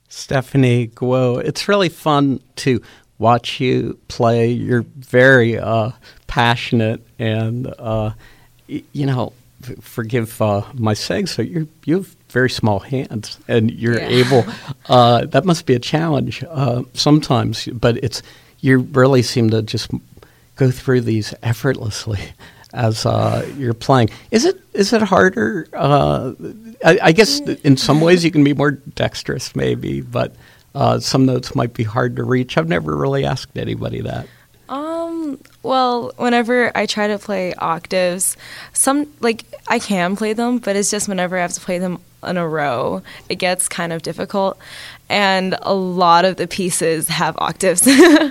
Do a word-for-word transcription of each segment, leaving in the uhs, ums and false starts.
Stephanie Guo, it's really fun to watch you play. You're very uh, passionate and, uh, y- you know, f- forgive uh, my saying so, you're, you have very small hands and you're Yeah. able, uh, that must be a challenge uh, sometimes, but it's, you really seem to just go through these effortlessly as uh, you're playing. Is it is it harder? Uh, I, I guess in some ways you can be more dexterous, maybe, but uh, some notes might be hard to reach. I've never really asked anybody that. Um, well, whenever I try to play octaves, some, like, I can play them, but it's just whenever I have to play them in a row, it gets kind of difficult. And a lot of the pieces have octaves.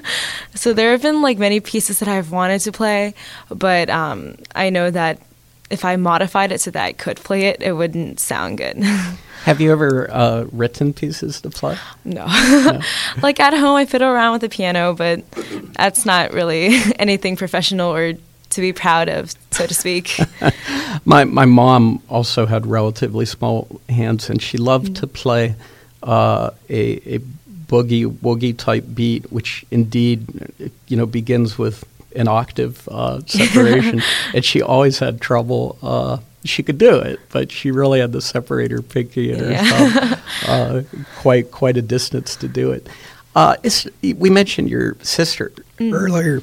So there have been, like, many pieces that I've wanted to play, but um, I know that if I modified it so that I could play it, it wouldn't sound good. Have you ever uh, written pieces to play? No. No. Like, at home, I fiddle around with the piano, but that's not really anything professional or to be proud of, so to speak. my my mom also had relatively small hands, and she loved Mm-hmm. to play uh, a, a boogie woogie type beat, which indeed, you know, begins with an octave uh, separation, and she always had trouble. Uh, she could do it, but she really had to separate her pinky and Yeah. herself uh, quite quite a distance to do it. Uh, it's, we mentioned your sister Mm. earlier.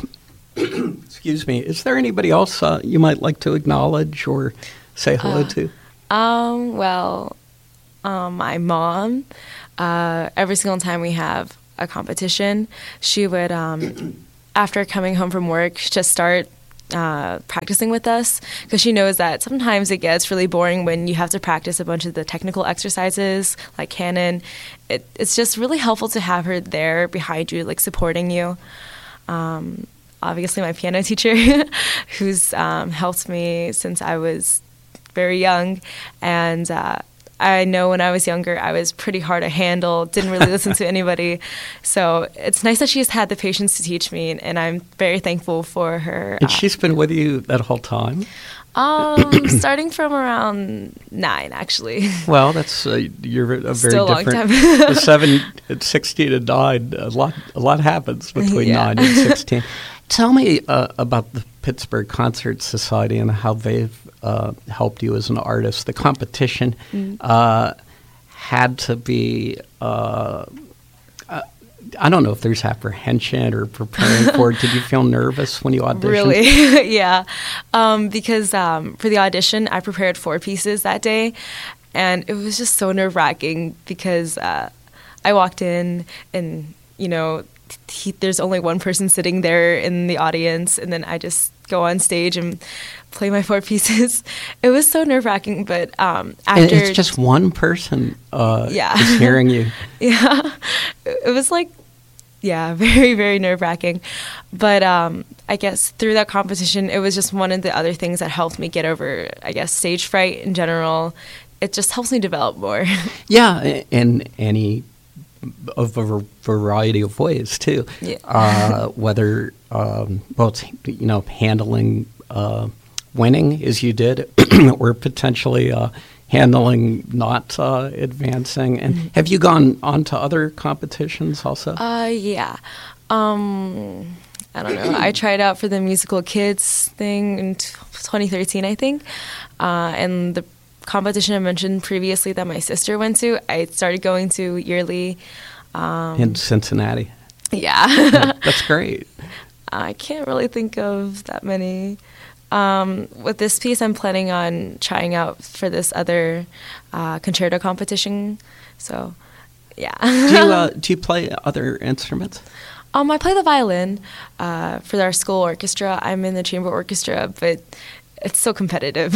Excuse me. Is there anybody else uh, you might like to acknowledge or say hello Uh, to? Um, well, um, my mom, uh, every single time we have a competition, she would, um, after coming home from work, just start uh, practicing with us, because she knows that sometimes it gets really boring when you have to practice a bunch of the technical exercises like canon. It, it's just really helpful to have her there behind you, like supporting you. Um, obviously, my piano teacher, who's um, helped me since I was very young, and uh, I know when I was younger, I was pretty hard to handle, didn't really listen to anybody. So it's nice that she's had the patience to teach me, and I'm very thankful for her. And uh, she's been with you that whole time? um, starting from around nine, actually. Well, that's uh, you're a very Still a long different. time. The seven, at sixteen and nine, a lot, a lot happens between Yeah. nine and sixteen. Tell me uh, about the Pittsburgh Concert Society and how they've uh, helped you as an artist. The competition Mm. uh, had to be. Uh, uh, I don't know if there's apprehension or preparing for it. Did you feel nervous when you auditioned? Really? Yeah. Um, because um, for the audition, I prepared four pieces that day, and it was just so nerve-wracking because uh, I walked in and, you know, he, there's only one person sitting there in the audience, and then I just go on stage and play my four pieces. It was so nerve-wracking, but um, after... And it's just one person uh, Yeah. is hearing you. Yeah. It was like, yeah, very, very nerve-wracking. But um, I guess through that competition, it was just one of the other things that helped me get over, I guess, stage fright in general. It just helps me develop more. Yeah, in any of a v- variety of ways too. Yeah. Uh, whether um, well, it's, you know, handling uh, winning as you did, or potentially uh, handling not uh, advancing. And Mm-hmm. have you gone on to other competitions also? Uh, yeah. Um, I don't know. I tried out for the Musical Kids thing in t- twenty thirteen, I think. Uh, and the competition I mentioned previously that my sister went to, I started going to yearly. Um, in Cincinnati. yeah. That's great. I can't really think of that many. Um, with this piece, I'm planning on trying out for this other uh, concerto competition. So, yeah. Do you uh, do you play other instruments? Um, I play the violin uh, for our school orchestra. I'm in the chamber orchestra, but it's so competitive.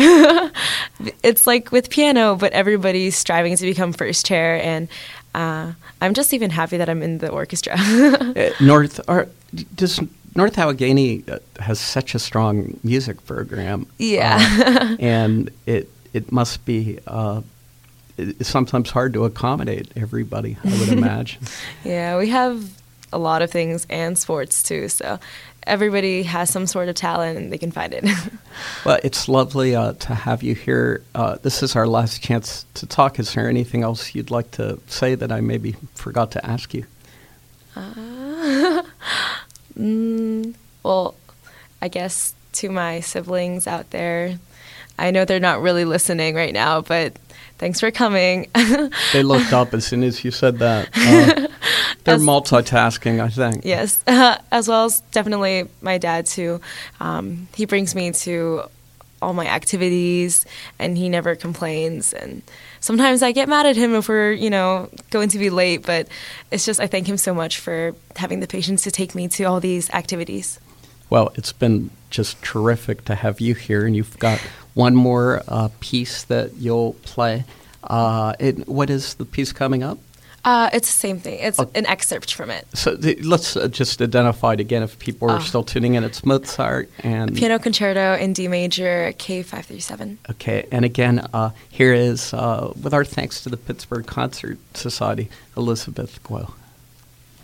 It's like with piano, but everybody's striving to become first chair, and uh, I'm just even happy that I'm in the orchestra. Uh, North, or, does North Allegheny uh, has such a strong music program. Yeah. uh, and it it must be uh, it's sometimes hard to accommodate everybody, I would imagine. Yeah, we have a lot of things and sports too. So everybody has some sort of talent and they can find it. Well, it's lovely uh, to have you here. Uh, this is our last chance to talk. Is there anything else you'd like to say that I maybe forgot to ask you? Uh, mm, well, I guess to my siblings out there, I know they're not really listening right now, but thanks for coming. They looked up as soon as you said that. Uh, they're as, multitasking, I think. Yes, uh, as well as definitely my dad, too. Um, he brings me to all my activities, and he never complains. And sometimes I get mad at him if we're, you know, going to be late, but it's just I thank him so much for having the patience to take me to all these activities. Well, it's been just terrific to have you here, and you've got one more uh, piece that you'll play. Uh, it, what is the piece coming up? Uh, it's the same thing. It's oh. an excerpt from it. So th- let's uh, just identify it again if people are uh, still tuning in. It's Mozart and... Piano Concerto in D major, K five thirty-seven. Okay, and again, uh, here is, uh, with our thanks to the Pittsburgh Concert Society, Elizabeth Guo.